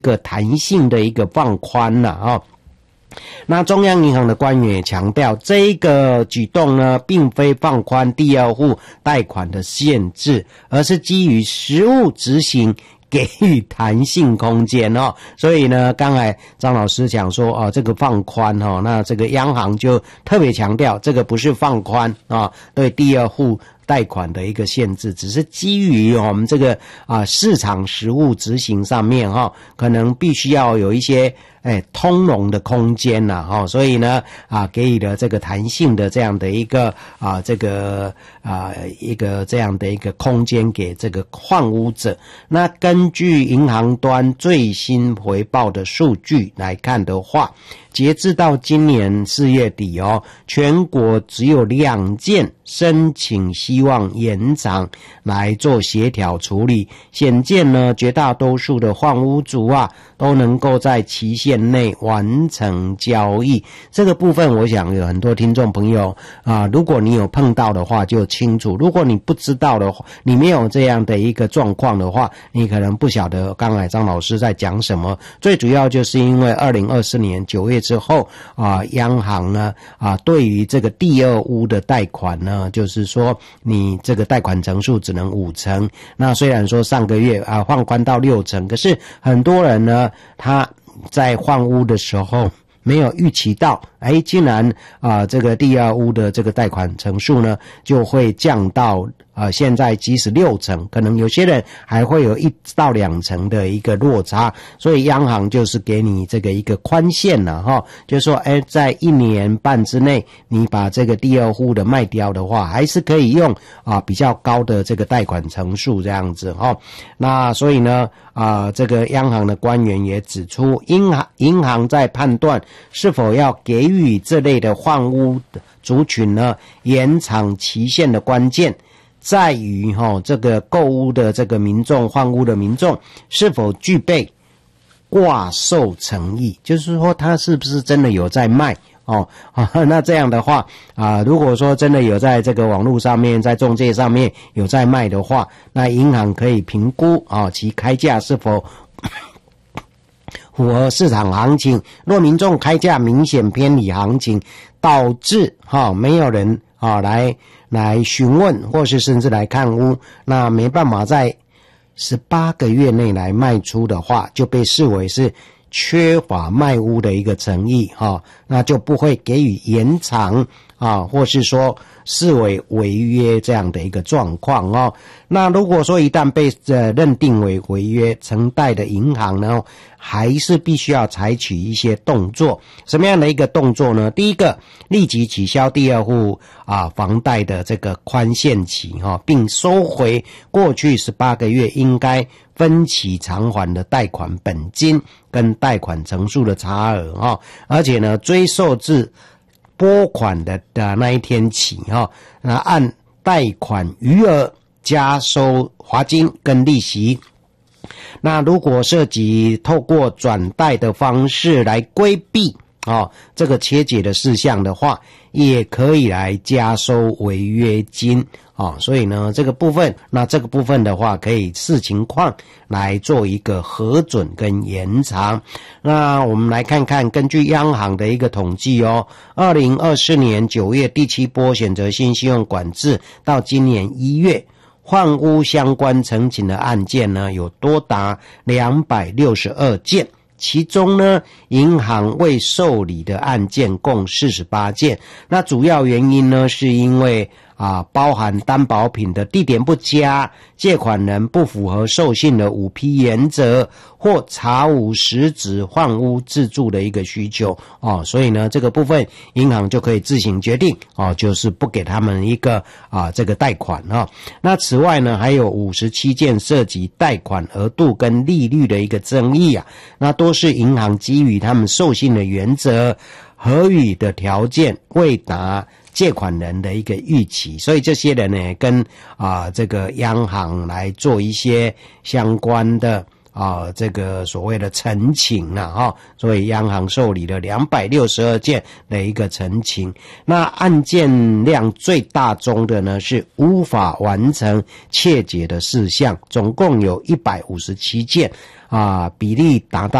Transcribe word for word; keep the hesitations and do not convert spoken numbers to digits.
个弹性的一个放宽了啊。那中央银行的官员也强调，这个举动呢，并非放宽第二户贷款的限制，而是基于实务执行，给予弹性空间哦。所以呢，刚才张老师讲说哦，这个放宽哦，那这个央行就特别强调，这个不是放宽啊，对第二户贷款的一个限制，只是基于我们这个啊市场实务执行上面哈、哦，可能必须要有一些哎通融的空间呐哈、哦，所以呢啊给予了这个弹性的这样的一个啊这个啊一个这样的一个空间给这个换屋者。那根据银行端最新回报的数据来看的话，截至到今年四月底哦，全国只有两件申请希望延长来做协调处理，显见呢，绝大多数的换屋族啊，都能够在期限内完成交易。这个部分我想有很多听众朋友啊，如果你有碰到的话就清楚，如果你不知道的话，你没有这样的一个状况的话，你可能不晓得刚才张老师在讲什么。最主要就是因为二零二四年九月之后啊，央行呢啊对于这个第二屋的贷款呢，就是说你这个贷款成数只能五成。那虽然说上个月啊放宽到六成，可是很多人呢他在换屋的时候没有预期到，哎，竟然啊、呃、这个第二屋的这个贷款成数呢就会降到呃现在即使六成，可能有些人还会有一到两成的一个落差，所以央行就是给你这个一个宽限了哈，就是说哎在一年半之内你把这个第二户的卖掉的话，还是可以用啊比较高的这个贷款成数这样子哈。那所以呢啊、呃、这个央行的官员也指出，银行银行在判断是否要给予这类的换屋族群呢延长期限的关键在于齁、哦、这个购屋的这个民众换屋的民众是否具备挂售诚意，就是说他是不是真的有在卖哦，那这样的话啊，如果说真的有在这个网络上面在中介上面有在卖的话，那银行可以评估啊其开价是否符合市场行情。若民众开价明显偏离行情，导致哈、哦、没有人啊来来询问或是甚至来看屋，那没办法在十八个月内来卖出的话，就被视为是缺乏卖屋的一个诚意哈、哦，那就不会给予延长啊，或是说视为违约这样的一个状况哦。那如果说一旦被呃认定为违约，承贷的银行呢，还是必须要采取一些动作。什么样的一个动作呢？第一个，立即取消第二户啊房贷的这个宽限期哈、哦，并收回过去十八个月应该分期偿还的贷款本金跟贷款成数的差额哈、哦，而且呢，追溯至拨款的的那一天起哈，那按贷款余额加收罚金跟利息。那如果涉及透过转贷的方式来规避哦这个切结的事项的话，也可以来加收违约金哦。所以呢这个部分，那这个部分的话可以视情况来做一个核准跟延长。那我们来看看，根据央行的一个统计哦，二零二四年九月第七波选择性信用管制到今年一月，换屋相关呈请的案件呢有多达两百六十二件，其中呢银行未受理的案件共四十八件。那主要原因呢是因为啊包含担保品的地点不佳，借款人不符合授信的五批原则，或查无实质换屋自住的一个需求哦，所以呢这个部分银行就可以自行决定哦，就是不给他们一个啊这个贷款哦。那此外呢还有五十七件涉及贷款额度跟利率的一个争议啊，那都是银行基于他们授信的原则、合予的条件未达借款人的一个预期，所以这些人呢跟啊这个央行来做一些相关的啊这个所谓的陈情啊哈，所以央行受理了两百六十二件的一个陈情。那案件量最大宗的呢是无法完成切结的事项，总共有一百五十七件啊比例达到